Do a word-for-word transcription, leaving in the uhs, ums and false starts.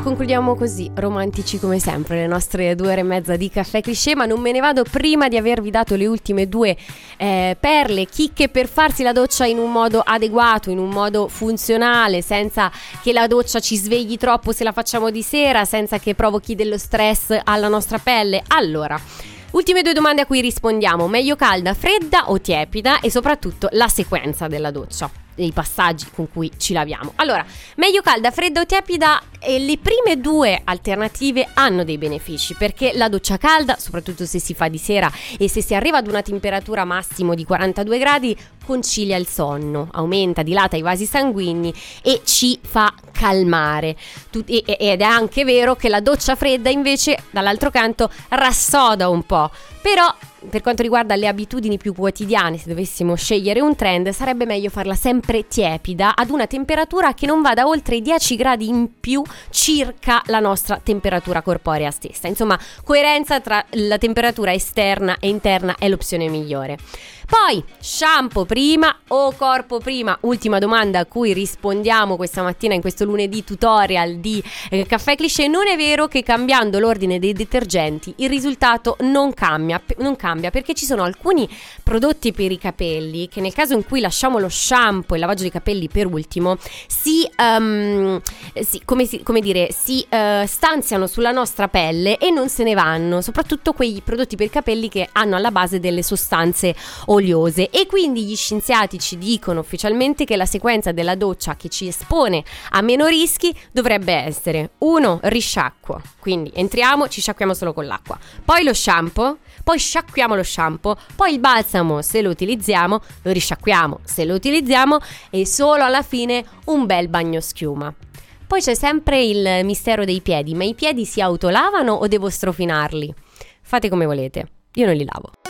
concludiamo così, romantici come sempre, le nostre due ore e mezza di Caffè Cliché, ma non me ne vado prima di avervi dato le ultime due eh, perle, chicche per farsi la doccia in un modo adeguato, in un modo funzionale, senza che la doccia ci svegli troppo se la facciamo di sera, senza che provochi dello stress alla nostra pelle. Allora, ultime due domande a cui rispondiamo: meglio calda, fredda o tiepida? E soprattutto la sequenza della doccia, i passaggi con cui ci laviamo. Allora, meglio calda, fredda o tiepida? E le prime due alternative hanno dei benefici, perché la doccia calda, soprattutto se si fa di sera e se si arriva ad una temperatura massimo di quarantadue gradi, concilia il sonno, aumenta, dilata i vasi sanguigni e ci fa calmare. Tut- ed è anche vero che la doccia fredda invece, dall'altro canto, rassoda un po'. Però per quanto riguarda le abitudini più quotidiane, se dovessimo scegliere un trend, sarebbe meglio farla sempre tiepida, ad una temperatura che non vada oltre i dieci gradi in più circa la nostra temperatura corporea stessa. Insomma, coerenza tra la temperatura esterna e interna è l'opzione migliore. Poi, shampoo prima o corpo prima? Ultima domanda a cui rispondiamo questa mattina in questo lunedì tutorial di eh, Caffè Cliché. Non è vero che cambiando l'ordine dei detergenti il risultato non cambia, non cambia perché ci sono alcuni prodotti per i capelli che, nel caso in cui lasciamo lo shampoo e il lavaggio dei capelli per ultimo, si, um, si, come, si come dire, si uh, stanziano sulla nostra pelle e non se ne vanno, soprattutto quei prodotti per i capelli che hanno alla base delle sostanze oliose. E quindi gli scienziati ci dicono ufficialmente che la sequenza della doccia che ci espone a meno rischi dovrebbe essere: uno, risciacquo, quindi entriamo, ci sciacquiamo solo con l'acqua, poi lo shampoo, poi sciacquiamo lo shampoo, poi il balsamo se lo utilizziamo, lo risciacquiamo se lo utilizziamo e solo alla fine un bel bagno schiuma. Poi c'è sempre il mistero dei piedi: ma i piedi si autolavano o devo strofinarli? Fate come volete, io non li lavo.